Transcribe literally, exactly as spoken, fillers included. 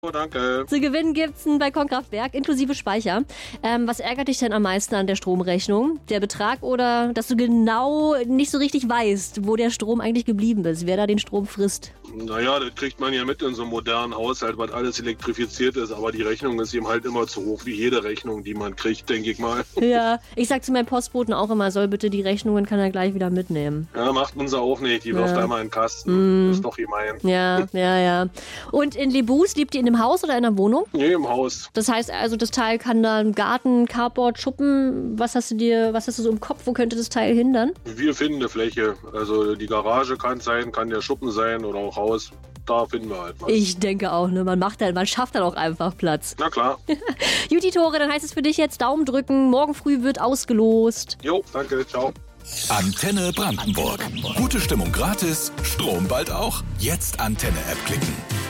Oh, danke. Zu gewinnen gibt's ein Balkonkraftwerk inklusive Speicher. Ähm, was ärgert dich denn am meisten an der Stromrechnung? Der Betrag oder dass du genau nicht so richtig weißt, wo der Strom eigentlich geblieben ist, wer da den Strom frisst? Naja, das kriegt man ja mit in so einem modernen Haushalt, weil alles elektrifiziert ist. Aber die Rechnung ist eben halt immer zu hoch, wie jede Rechnung, die man kriegt, denke ich mal. Ja, ich sag zu meinem Postboten auch immer, soll bitte die Rechnungen, kann er gleich wieder mitnehmen. Ja, macht unser auch nicht. Die wirft Ja. einmal in den Kasten. Mm. Ist doch gemein. Ja, ja, ja. Und in Lebus, lebt ihr in einem Haus oder in einer Wohnung? Nee, im Haus. Das heißt also, das Teil kann da einen Garten, Carport, Schuppen. Was hast du dir, was hast du so im Kopf? Wo könnte das Teil hindern? Wir finden eine Fläche. Also die Garage kann sein, kann der Schuppen sein oder auch Haus. Da finden wir halt was. Ich denke auch, ne? Man macht dann, man schafft dann auch einfach Platz. Na klar. Juti Tore, dann heißt es für dich jetzt Daumen drücken. Morgen früh wird ausgelost. Jo, danke, ciao. Antenne Brandenburg. Gute Stimmung gratis, Strom bald auch. Jetzt Antenne-App klicken.